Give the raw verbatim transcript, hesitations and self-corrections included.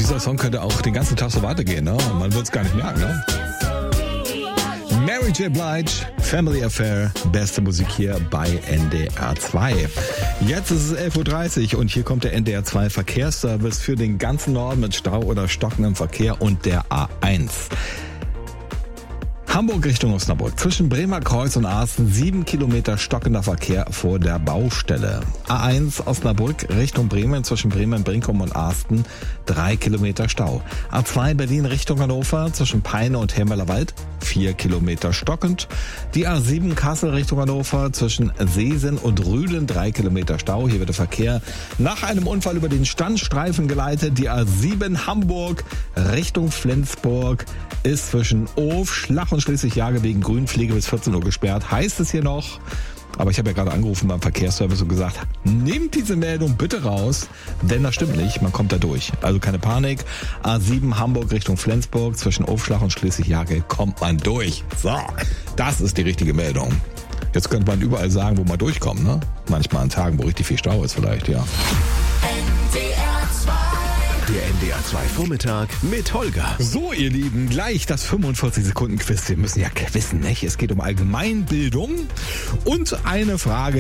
Dieser Song könnte auch den ganzen Tag so weitergehen, ne? Und man wird es gar nicht merken, ne? Mary J. Blige, Family Affair, beste Musik hier bei N D R zwei. Jetzt ist es elf Uhr dreißig und hier kommt der N D R zwei Verkehrsservice für den ganzen Norden mit Stau oder stockendem Verkehr und der A eins. Hamburg Richtung Osnabrück. Zwischen Bremer Kreuz und Asten sieben Kilometer stockender Verkehr vor der Baustelle. A eins Osnabrück Richtung Bremen. Zwischen Bremen-Brinkum und Asten drei Kilometer Stau. A zwei Berlin Richtung Hannover. Zwischen Peine und Helmerlerwald vier Kilometer stockend. Die A sieben Kassel Richtung Hannover. Zwischen Seesen und Rüden drei Kilometer Stau. Hier wird der Verkehr nach einem Unfall über den Standstreifen geleitet. Die A sieben Hamburg Richtung Flensburg ist zwischen Of, Schlach und Schleswig-Jage wegen Grünpflege bis vierzehn Uhr gesperrt, heißt es hier noch. Aber ich habe ja gerade angerufen beim Verkehrsservice und gesagt, nehmt diese Meldung bitte raus, denn das stimmt nicht, man kommt da durch. Also keine Panik. A sieben Hamburg Richtung Flensburg, zwischen Aufschlag und Schleswig-Jage kommt man durch. So, das ist die richtige Meldung. Jetzt könnte man überall sagen, wo man durchkommt, ne? Manchmal an Tagen, wo richtig viel Stau ist vielleicht, ja. Der N D R zwei Vormittag mit Holger. So, ihr Lieben, gleich das fünfundvierzig Sekunden Quiz. Wir müssen ja quizzen, nicht? Es geht um Allgemeinbildung und eine Frage